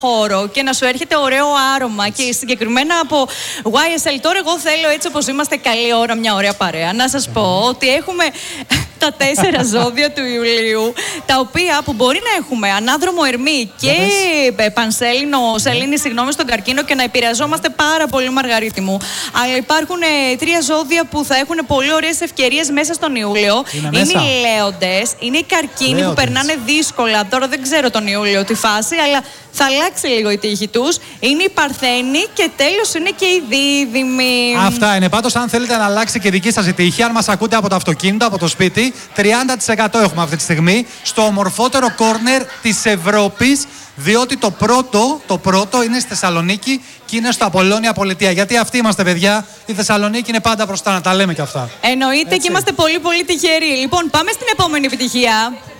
χώρο και να σου έρχεται ωραίο άρωμα και συγκεκριμένα από YSL. Τώρα εγώ θέλω, έτσι όπως είμαστε, καλή ώρα, μια ωραία παρέα, να σας πω ότι έχουμε τα 4 ζώδια του Ιουλίου, τα οποία που μπορεί να έχουμε ανάδρομο Ερμή και πανσέλινο, σελήνη, στον καρκίνο και να επηρεαζόμαστε πάρα πολύ Μαργαρίτη μου. Αλλά υπάρχουν 3 ζώδια που θα έχουν πολύ ωραίες ευκαιρίες μέσα στον Ιούλιο. Είναι οι Λέοντες, είναι οι Καρκίνοι που περνάνε δύσκολα. Τώρα δεν ξέρω τον Ιούλιο τη φάση, αλλά θα αλλάξει λίγο η τύχη τους. Είναι οι Παρθένοι και τέλος είναι και οι Δίδυμοι. Αυτά είναι. Πάντως, αν θέλετε να αλλάξει και δική σας η τύχη, αν μας ακούτε από το αυτοκίνητο, από το σπίτι, 30% έχουμε αυτή τη στιγμή στο ομορφότερο κόρνερ της Ευρώπης. Διότι το πρώτο είναι στη Θεσσαλονίκη και είναι στο Απολώνια Πολιτεία. Γιατί αυτοί είμαστε, παιδιά. Η Θεσσαλονίκη είναι πάντα μπροστά, να τα λέμε κι αυτά. Εννοείται, έτσι. Και είμαστε πολύ πολύ τυχεροί. Λοιπόν, πάμε στην επόμενη επιτυχία.